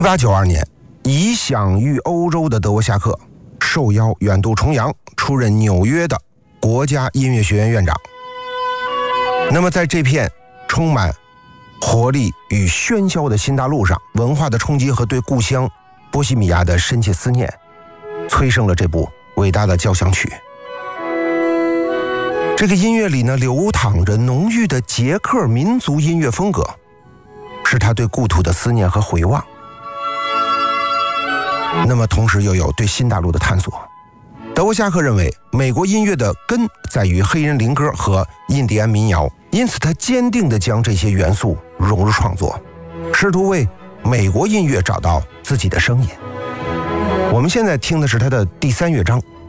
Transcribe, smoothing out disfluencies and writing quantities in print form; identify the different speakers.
Speaker 1: 1892年，已享誉欧洲的德沃夏克受邀远渡重洋，出任纽约的国家音乐学院院长。那么在这片充满活力与喧嚣的新大陆上，文化的冲击和对故乡波西米亚的深切思念，催生了这部伟大的交响曲。这个音乐里呢，流淌着浓郁的捷克民族音乐风格，是他对故土的思念和回望。那么同时又有对新大陆的探索。德沃夏克认为，美国音乐的根在于黑人灵歌和印第安民谣，因此他坚定地将这些元素融入创作，试图为美国音乐找到自己的声音。我们现在听的是他的第3乐章，